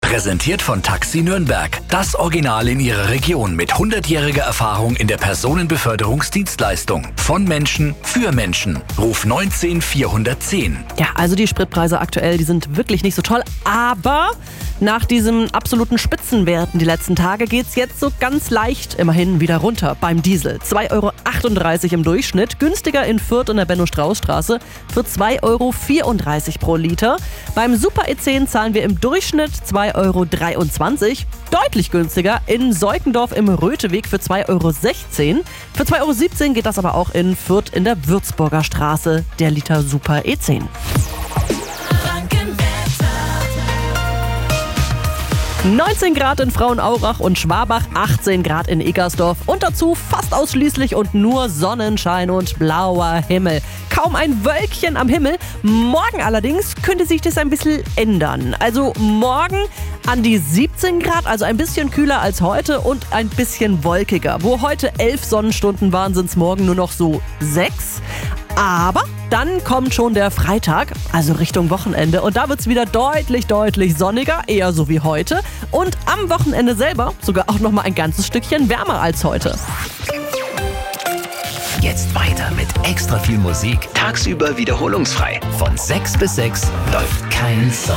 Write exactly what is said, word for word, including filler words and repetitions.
Präsentiert von Taxi Nürnberg. Das Original in Ihrer Region mit hundertjähriger Erfahrung in der Personenbeförderungsdienstleistung. Von Menschen für Menschen. Ruf neunzehn vierhundertzehn. Ja, also die Spritpreise aktuell, die sind wirklich nicht so toll. Aber nach diesen absoluten Spitzenwerten die letzten Tage geht's jetzt so ganz leicht immerhin wieder runter beim Diesel. zwei Euro achtunddreißig im Durchschnitt. Günstiger in Fürth in der Benno-Strauß-Straße für zwei Euro vierunddreißig pro Liter. Beim Super E zehn zahlen wir im Durchschnitt zwei Euro dreiundzwanzig. Deutlich günstiger in Seukendorf im Röteweg für zwei Euro sechzehn. Für zwei Euro siebzehn geht das aber auch in Fürth in der Würzburger Straße, der Liter Super E zehn. neunzehn Grad in Frauenaurach und Schwabach, achtzehn Grad in Egersdorf und dazu fast ausschließlich und nur Sonnenschein und blauer Himmel. Kaum ein Wölkchen am Himmel. Morgen allerdings könnte sich das ein bisschen ändern. Also morgen an die siebzehn Grad, also ein bisschen kühler als heute und ein bisschen wolkiger. Wo heute elf Sonnenstunden waren, sind es morgen nur noch so sechs. Aber dann kommt schon der Freitag, also Richtung Wochenende. Und da wird es wieder deutlich, deutlich sonniger, eher so wie heute. Und am Wochenende selber sogar auch noch mal ein ganzes Stückchen wärmer als heute. Jetzt weiter mit extra viel Musik. Tagsüber wiederholungsfrei. Von sechs bis sechs läuft kein Song.